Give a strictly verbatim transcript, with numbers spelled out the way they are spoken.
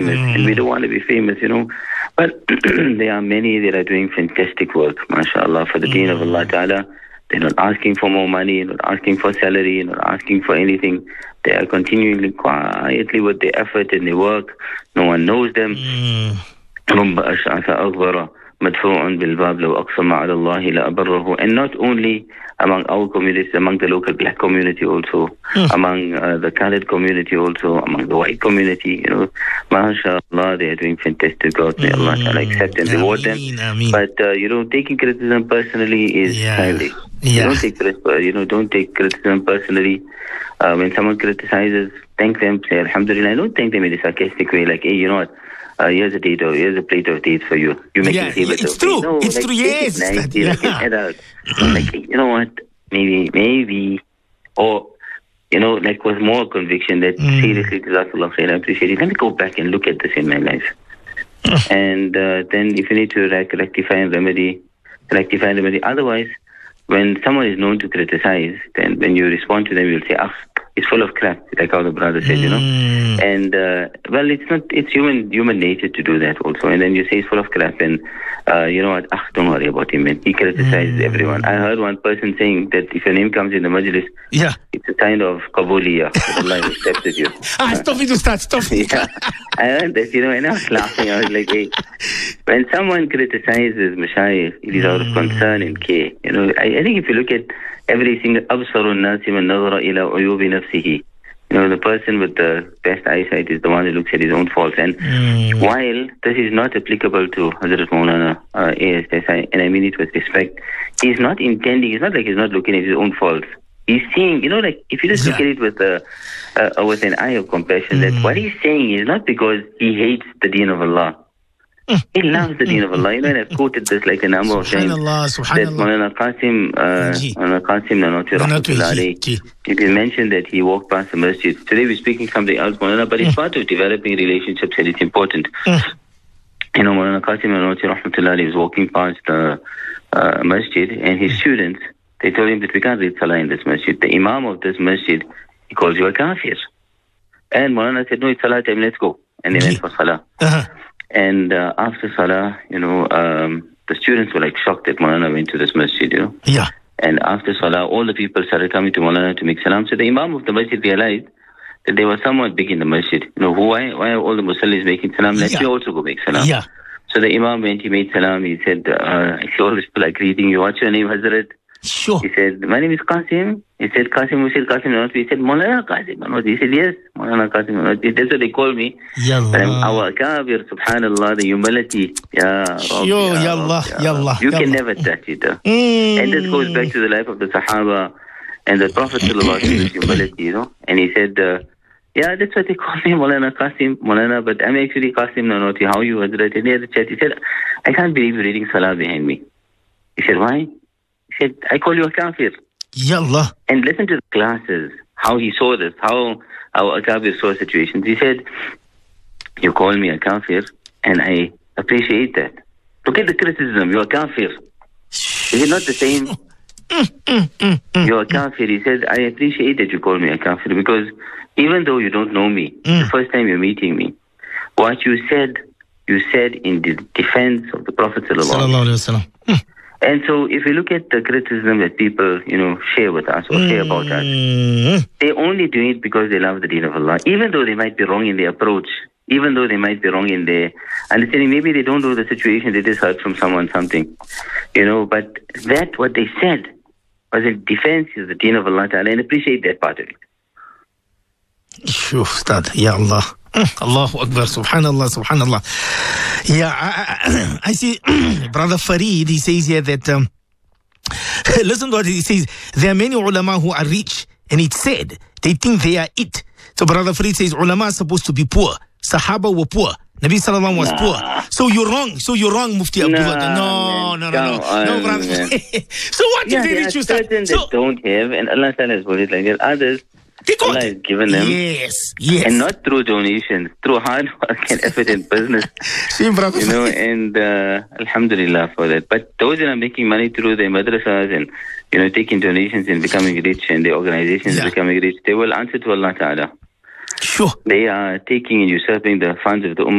famous, mm. and we don't want to be famous, you know. But there are many that are doing fantastic work, mashallah, for the mm. deen of Allah Ta'ala. They're not asking for more money, not asking for salary, not asking for anything. They are continuing quietly with their effort and their work. No one knows them. Mm. مدفوع بالباب لو أقسم على الله لأبره. And not only among our communities, among the local black community also, mm. among uh, the colored community also, among the white community, you know, mashallah, they are doing fantastic work. May Allah Ta'ala accept and reward them. Ameen. But uh, you know, taking criticism personally is yeah. childish. Yeah. You don't take you know, don't take criticism personally. Uh, when someone criticizes, thank them, say Alhamdulillah. Don't thank them in a sarcastic way, like, hey, you know what? Uh, here's a date, or here's a plate of dates for you. You make yeah, it feel it's okay. true. No, it's like, true. Yes, it nice, yeah. like, an adult. Like, you know what? Maybe, maybe, or you know, like with more conviction that mm. seriously, Jazakallah khair, I appreciate it. Let me go back and look at this in my life, mm. and uh, then if you need to like, rectify and remedy, rectify and remedy. Otherwise, when someone is known to criticize, then when you respond to them, you'll say, "Ah, it's full of crap," like how the brother said, mm. you know. And uh, well, it's not. It's human human nature to do that also. And then you say it's full of crap, and uh, you know what? Ah, don't worry about him, man. He criticizes mm. everyone. I heard one person saying that if your name comes in the majlis, yeah, it's a sign of qabuliyah. Allah accepted you. Ah, stop it, Ustad, stop it. Yeah, I heard that, you know, and I was laughing. I was like, hey, when someone criticizes mashayikh, it is out of concern and care. You know, I, I think if you look at every single absarun nasi man nazara ila uyubi nafsihi. You know, the person with the best eyesight is the one who looks at his own faults. And mm. while this is not applicable to Hazrat Maulana uh, A S S I, and I mean it with respect, he's not intending, it's not like he's not looking at his own faults. He's seeing, you know, like if you just yeah. look at it with a, uh, with an eye of compassion, mm. that what he's saying is not because he hates the deen of Allah. He loves the deen of Allah. You know, and I've quoted this like a number of times. That Maulana Qasim, uh, Maulana Qasim Nanotwi Rahmatullahi, it is mentioned that he walked past the masjid. Today we're speaking something else, Maulana, but it's part of developing relationships and it's important. You know, Maulana Qasim Nanotwi Rahmatullahi was walking past the uh, masjid, and his students, they told him that we can't read Salah in this masjid. The Imam of this masjid, he calls you a kafir. And Maulana said, no, it's Salah time, let's go. And they went for Salah. Uh-huh. And uh, after Salah, you know, um, the students were like shocked that Maulana went to this masjid, you know. Yeah. And after Salah, all the people started coming to Maulana to make salam. So the Imam of the masjid realized that there was someone big in the masjid. You know, why, why are all the Musallis making salam? Let yeah. me also go make salam. Yeah. So the Imam went, he made salam. He said, uh, I see all these people are greeting you. What's your name, Hazrat? Sure. He said, my name is Qasim. He said, Qasim, we said Qasim Nanotwi. He said, Maulana Qasim Nanotwi. He said, yes, Maulana Qasim Nanotwi. That's what they call me. Yallah. But I'm our Kabir, subhanallah, the humility. Ya Rabbi, sure, ya yallah, Rabbi, yallah. You yallah. can never touch it. Uh. Mm. And this goes back to the life of the Sahaba and the Prophet sallallahu alaihi wasallam, humility, you know. And he said, uh, yeah, that's what they call me, Maulana Qasim, Maulana, but I'm actually Qasim Nanotwi. How are you, Hazrat? And he had a chat. He said, I can't believe you're reading Salah behind me. He said, why? He said, I call you a kafir. Yallah. And listen to the classes, how he saw this, how our Akabir saw situations. He said, you call me a kafir, and I appreciate that. Look at the criticism, you're a kafir. Is it not the same? You're a kafir. He said, I appreciate that you call me a kafir, because even though you don't know me, mm. the first time you're meeting me, what you said, you said in the defense of the Prophet sallallahu alaihi wasallam. And so if you look at the criticism that people, you know, share with us or mm. share about us, they only do it because they love the deen of Allah, even though they might be wrong in their approach, even though they might be wrong in their understanding. Maybe they don't know the situation, they just heard from someone something, you know, but that, what they said, was in defense of the deen of Allah Ta'ala, and appreciate that part of it. Shuf, Ustad, Ya Allah. Allahu Akbar, Subhanallah, Subhanallah. Yeah, I, I, I see Brother Farid, he says here that, um, listen to what he says, there are many ulama who are rich, and it's said, they think they are it. So Brother Farid says, ulama are supposed to be poor. Sahaba were poor. Nabi Sallallahu was nah. poor. So you're wrong. So you're wrong, Mufti Abdullah. Nah, no, no, no, no, no, no, brother. So what yeah, did they reach you? Certain so, that don't have, and Allah Ta'ala has put it like that. Others, Allah has given them. Yes, yes. And not through donations, through hard work and effort in business. Same, brother. You know, and uh, Alhamdulillah for that. But those that are making money through their madrasas and, you know, taking donations and becoming rich, and their organizations yeah. becoming rich, they will answer to Allah Ta'ala. Sure. They are taking and usurping the funds of the Ummah.